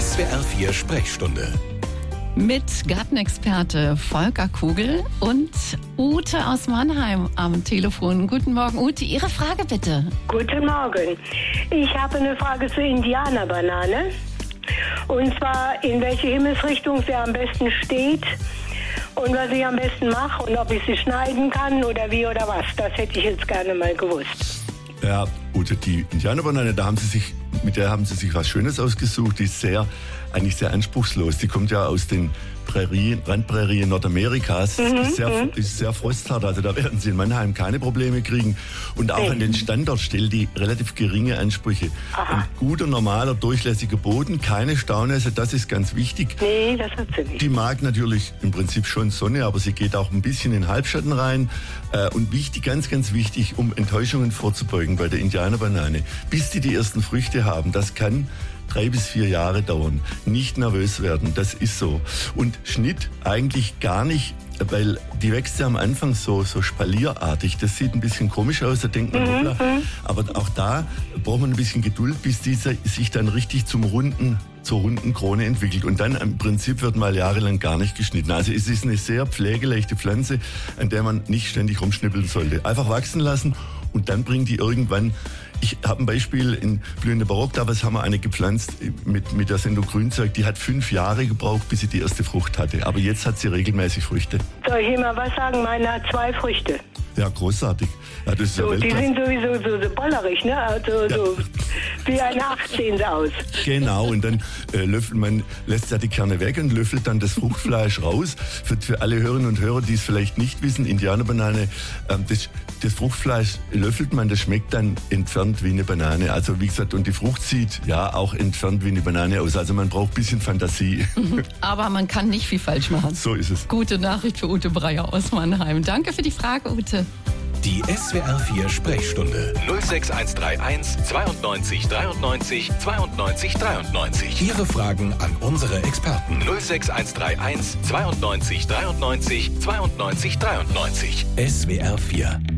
SWR4 Sprechstunde. Mit Gartenexperte Volker Kugel und Ute aus Mannheim am Telefon. Guten Morgen, Ute. Ihre Frage bitte. Guten Morgen. Ich habe eine Frage zur Indianerbanane. Und zwar, in welche Himmelsrichtung sie am besten steht und was ich am besten mache und ob ich sie schneiden kann oder wie oder was. Das hätte ich jetzt gerne mal gewusst. Ja, Ute, die Indianerbanane, mit der haben sie sich was Schönes ausgesucht. Die ist eigentlich sehr anspruchslos. Die kommt ja aus den Randprärien Nordamerikas. Ist sehr frosthart, also da werden sie in Mannheim keine Probleme kriegen. Und auch an den Standort stellt die relativ geringe Ansprüche. Aha. Ein guter, normaler, durchlässiger Boden, keine Staunässe, das ist ganz wichtig. Nee, das hat sie nicht. Die mag natürlich im Prinzip schon Sonne, aber sie geht auch ein bisschen in Halbschatten rein. Und wichtig, ganz, ganz wichtig, um Enttäuschungen vorzubeugen bei der Indianerbanane, bis die ersten Früchte haben, das kann 3 bis 4 Jahre dauern. Nicht nervös werden, das ist so. Und Schnitt eigentlich gar nicht, weil die wächst ja am Anfang so spalierartig. Das sieht ein bisschen komisch aus, da denkt man, hoppla. Aber auch da braucht man ein bisschen Geduld, bis dieser sich dann richtig zur runden Krone entwickelt. Und dann im Prinzip wird mal jahrelang gar nicht geschnitten. Also es ist eine sehr pflegeleichte Pflanze, an der man nicht ständig rumschnippeln sollte. Einfach wachsen lassen und dann bringt die irgendwann. Ich habe ein Beispiel in Blühende Barock, damals haben wir eine gepflanzt mit der Sendung Grünzeug, die hat 5 Jahre gebraucht, bis sie die erste Frucht hatte. Aber jetzt hat sie regelmäßig Früchte. Soll ich immer was sagen? Meine hat 2 Früchte. Ja, großartig. Ja, das ist So, die sind sowieso so bollerig, ne? Also so wie eine 18 aus. Genau, und dann lässt ja die Kerne weg und löffelt dann das Fruchtfleisch raus. Für alle Hörerinnen und Hörer, die es vielleicht nicht wissen, Indianerbanane, das Fruchtfleisch löffelt man, das schmeckt dann entfernt wie eine Banane. Also wie gesagt, und die Frucht sieht ja auch entfernt wie eine Banane aus. Also man braucht ein bisschen Fantasie. Aber man kann nicht viel falsch machen. So ist es. Gute Nachricht für Ute Breyer aus Mannheim. Danke für die Frage, Ute. Die SWR4 Sprechstunde 06131 92 93 92 93. Ihre Fragen an unsere Experten 06131 92 93 92 93. SWR4